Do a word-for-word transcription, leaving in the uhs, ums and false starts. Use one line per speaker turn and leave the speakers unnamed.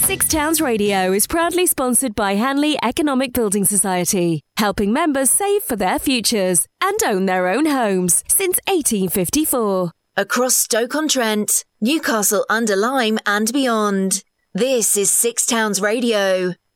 Six Towns Radio is proudly sponsored by Hanley Economic Building Society, helping members save for their futures and own their own homes since eighteen fifty-four.
Across Stoke-on-Trent, Newcastle under Lyme and beyond. This is Six Towns Radio.